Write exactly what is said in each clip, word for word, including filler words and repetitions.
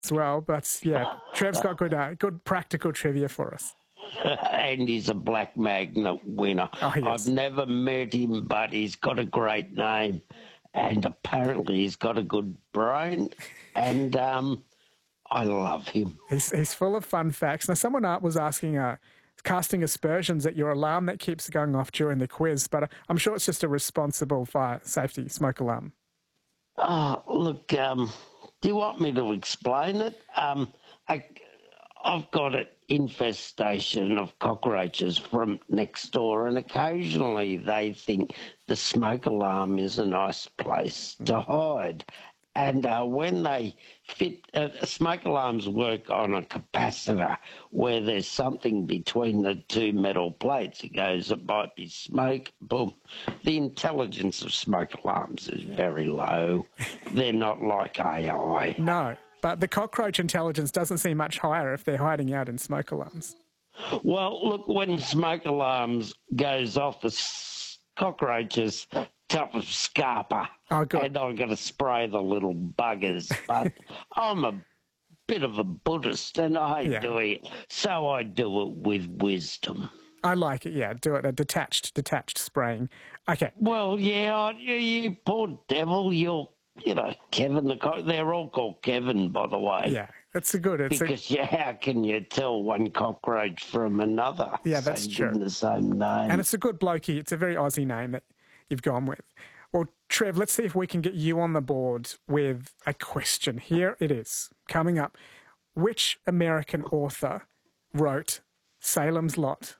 as well. But yeah, Trev's got good, uh, good practical trivia for us. And he's a Black Magnet winner. Oh, yes. I've never met him, but he's got a great name. And apparently he's got a good brain. And um, I love him. He's, he's full of fun facts. Now, someone was asking, uh, casting aspersions at your alarm that keeps going off during the quiz, but I'm sure it's just a responsible fire safety smoke alarm. Oh, look, um, do you want me to explain it? Um, I, I've got an infestation of cockroaches from next door, and occasionally they think the smoke alarm is a nice place to hide. And uh, when they fit, uh, smoke alarms work on a capacitor where there's something between the two metal plates. It goes, it might be smoke, boom. The intelligence of smoke alarms is very low. They're not like A I. No, but the cockroach intelligence doesn't seem much higher if they're hiding out in smoke alarms. Well, look, when smoke alarms goes off, the s- cockroaches top of Scarpa. Oh, good. And I'm going to spray the little buggers. But I'm a bit of a Buddhist and I Yeah. do it. So I do it with wisdom. I like it, yeah. Do it, a detached, detached spraying. Okay. Well, yeah, I, you, you poor devil. You're, you know, Kevin the cock. They're all called Kevin, by the way. Yeah, it's a good... It's Because a, yeah, how can you tell one cockroach from another? Yeah, that's Same true. The same name. and it's a good blokey. It's a very Aussie name that you've gone with. Well, Trev, let's see if we can get you on the board with a question. Here it is, coming up. Which American author wrote Salem's Lot?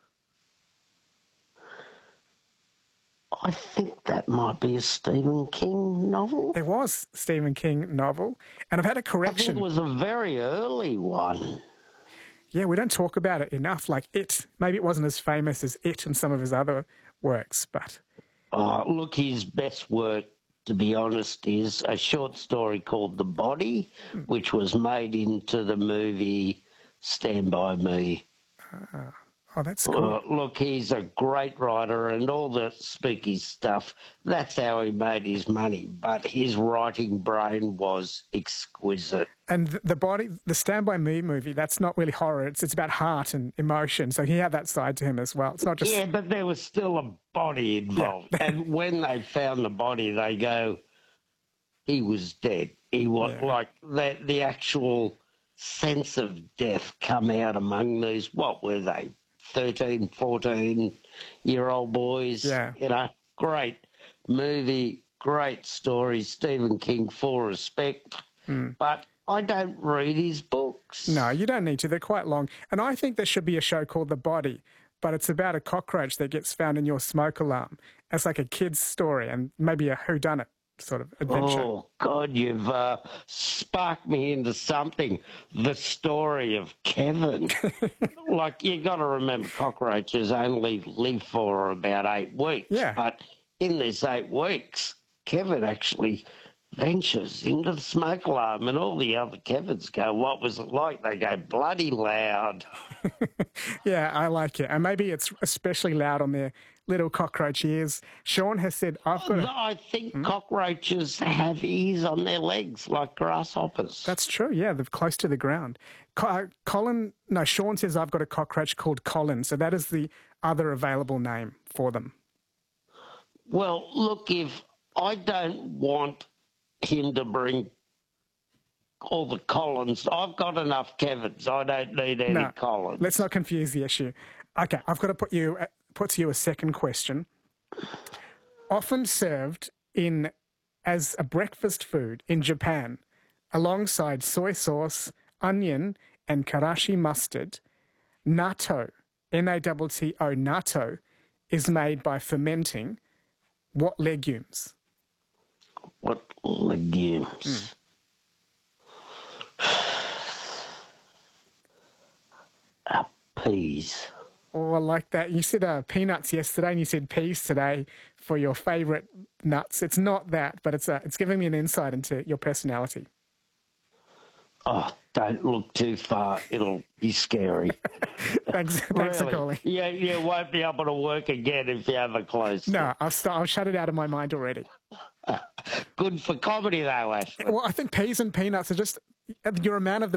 I think that might be a Stephen King novel. There was a Stephen King novel, and I've had a I think correction. it was a very early one. Yeah, we don't talk about it enough, like It. Maybe it wasn't as famous as It and some of his other works, but... Oh, look, his best work, to be honest, is a short story called The Body, which was made into the movie Stand By Me. Uh, oh, that's cool. Uh, look, he's a great writer and all the spooky stuff. That's how he made his money. But his writing brain was exquisite. And the, the body, the Stand By Me movie, that's not really horror. It's it's about heart and emotion. So he had that side to him as well. It's not just... Yeah, but there was still a body involved. Yeah. And when they found the body, they go, he was dead. He was Yeah. like the, the actual sense of death come out among these, what were they, thirteen, fourteen-year-old boys? Yeah. You know, great movie, great story, Stephen King, full respect. Mm. But I don't read his books. No, you don't need to. They're quite long. And I think there should be a show called The Body, but it's about a cockroach that gets found in your smoke alarm. It's like a kid's story and maybe a whodunit sort of adventure. Oh, God, you've uh, sparked me into something. The story of Kevin. Like, you got to remember cockroaches only live for about eight weeks. Yeah. But in this eight weeks, Kevin actually ventures into the smoke alarm and all the other Kevins go, what was it like? They go, bloody loud. Yeah, I like it. And maybe it's especially loud on their little cockroach ears. Sean has said, I've got a... I think cockroaches have ears on their legs like grasshoppers. That's true, yeah, they're close to the ground. Co- uh, Colin, no, Sean says I've got a cockroach called Colin, so that is the other available name for them. Well, look, if I don't want him to bring all the Collins, I've got enough Kevins. I don't need any No, Collins. let's not confuse the issue. Okay, I've got to put you uh, put to you a second question. Often served in as a breakfast food in Japan, alongside soy sauce, onion, and karashi mustard, natto, N A T T O, natto, is made by fermenting what legumes? What legumes? Mm. Uh, peas. Oh, I like that. You said uh, peanuts yesterday and you said peas today for your favourite nuts. It's not that, but it's uh, it's giving me an insight into your personality. Oh, don't look too far. It'll be scary. Thanks, thanks for Really. calling. Yeah, you won't be able to work again if you have a close. No, I've, st- I've shut it out of my mind already. Good for comedy, though, Ashley. Well, I think peas and peanuts are just your amount of the